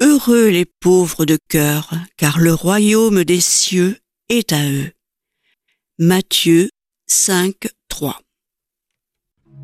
Heureux les pauvres de cœur, car le royaume des cieux est à eux. Matthieu 5, 3.